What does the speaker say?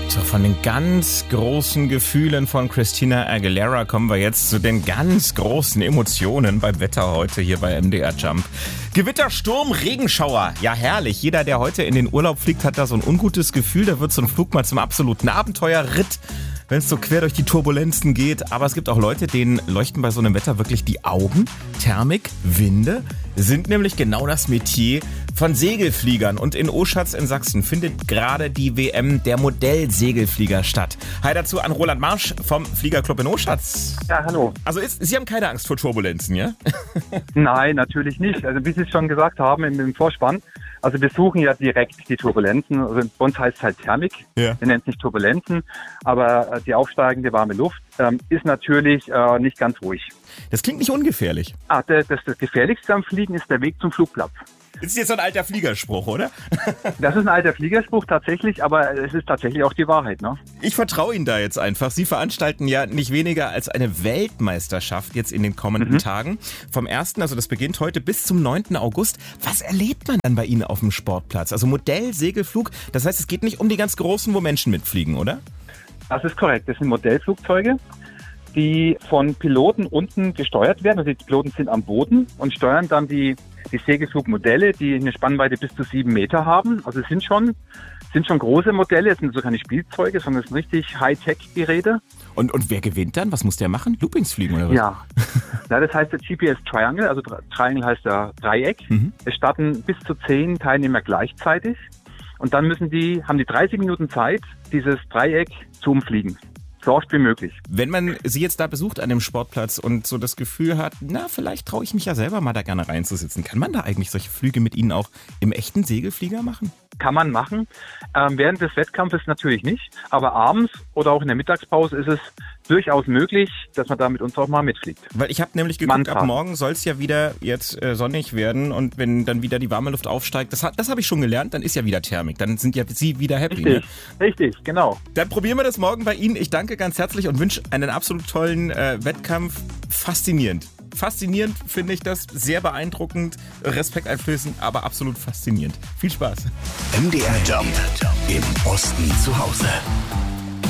So, von den ganz großen Gefühlen von Christina Aguilera kommen wir jetzt zu den ganz großen Emotionen beim Wetter heute hier bei MDR Jump. Gewitter, Sturm, Regenschauer. Ja, herrlich. Jeder, der heute in den Urlaub fliegt, hat da so ein ungutes Gefühl. Da wird so ein Flug mal zum absoluten Abenteuerritt, wenn es so quer durch die Turbulenzen geht. Aber es gibt auch Leute, denen leuchten bei so einem Wetter wirklich die Augen. Thermik, Winde sind nämlich genau das Metier von Segelfliegern. Und in Oschatz in Sachsen findet gerade die WM der Modellsegelflieger statt. Hi dazu an Roland Marsch vom Fliegerclub in Oschatz. Ja, hallo. Also Sie haben keine Angst vor Turbulenzen, ja? Nein, natürlich nicht. Also wie Sie es schon gesagt haben im Vorspann, also wir suchen ja direkt die Turbulenzen. Also bei uns heißt es halt Thermik. Ja. Wir nennen es nicht Turbulenzen, aber die aufsteigende warme Luft ist natürlich nicht ganz ruhig. Das klingt nicht ungefährlich. Das Gefährlichste am Fliegen ist der Weg zum Flugplatz. Das ist jetzt so ein alter Fliegerspruch, oder? Das ist ein alter Fliegerspruch tatsächlich, aber es ist tatsächlich auch die Wahrheit, ne? Ich vertraue Ihnen da jetzt einfach. Sie veranstalten ja nicht weniger als eine Weltmeisterschaft jetzt in den kommenden Tagen. Vom 1., also das beginnt heute, bis zum 9. August. Was erlebt man dann bei Ihnen auf dem Sportplatz? Also Modellsegelflug, das heißt, es geht nicht um die ganz großen, wo Menschen mitfliegen, oder? Das ist korrekt. Das sind Modellflugzeuge, die von Piloten unten gesteuert werden. Also die Piloten sind am Boden und steuern dann die Segelflugmodelle, die eine Spannweite bis zu 7 Meter haben. Also es sind schon große Modelle, es sind so keine Spielzeuge, sondern es sind richtig Hightech-Geräte. Und wer gewinnt dann? Was muss der machen? Loopings fliegen oder was? Ja, das heißt der GPS Triangle, also Triangle heißt ja Dreieck. Es starten bis zu 10 Teilnehmer gleichzeitig und dann haben die 30 Minuten Zeit, dieses Dreieck zu umfliegen. So oft wie möglich. Wenn man Sie jetzt da besucht an dem Sportplatz und so das Gefühl hat, na, vielleicht traue ich mich ja selber mal da gerne reinzusitzen, kann man da eigentlich solche Flüge mit Ihnen auch im echten Segelflieger machen? Kann man machen. Während des Wettkampfes natürlich nicht, aber abends oder auch in der Mittagspause ist es durchaus möglich, dass man da mit uns auch mal mitfliegt. Weil ich habe nämlich geguckt, ab morgen soll es ja wieder jetzt sonnig werden und wenn dann wieder die warme Luft aufsteigt, das habe ich schon gelernt, dann ist ja wieder Thermik, dann sind ja Sie wieder happy. Richtig, genau. Dann probieren wir das morgen bei Ihnen. Ich danke ganz herzlich und wünsche einen absolut tollen Wettkampf. Faszinierend. Faszinierend finde ich das, sehr beeindruckend, respekteinflößend, aber absolut faszinierend. Viel Spaß. MDR Jump im Osten zu Hause.